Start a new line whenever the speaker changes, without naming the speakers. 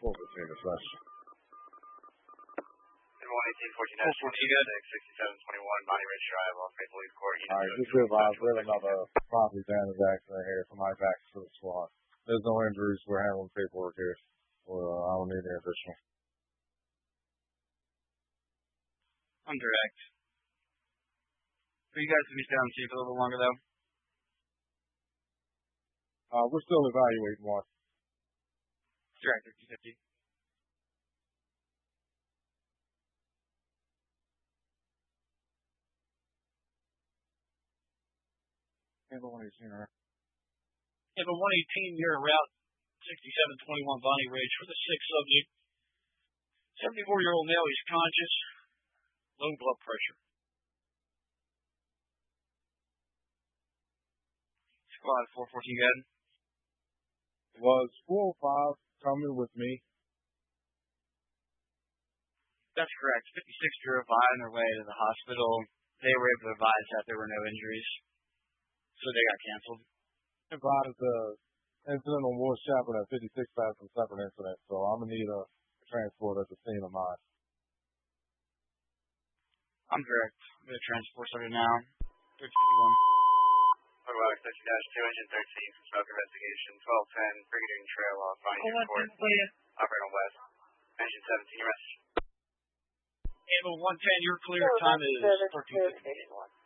415 dispatch.
118, 14, you got 6721 Bonnie Ridge Drive off Maple Leaf Court.
Alright, just be advised, we have another property damage accident here. Somebody backs to the squad. There's no injuries. We're handling paperwork here. I don't need any additional.
I'm direct. For you guys to be down chief a little longer though.
We're still evaluating one.
Direct 50-50.
Handle 118, right?
Handle 118 near route 6721 Bonnie Ridge for the 6th subject. 74-year-old male, he's conscious. Low blood pressure.
Squad 414 good.
Was 405 coming with me?
That's correct. 56 drove by on their way to the hospital. They were able to advise that there were no injuries, so they got canceled.
Advised the incident on Ward Chapel at 56 passed from separate incident, so I'm going to need a transport at the scene of mine.
I'm direct. I'm going to transport started now. 351.
Rock 13-2, engine 13, smoke investigation, 1210, Brigadier Trail off Bonnie Court, operating on west, engine 17, your message.
Handle 110, you're clear, time is 13:51.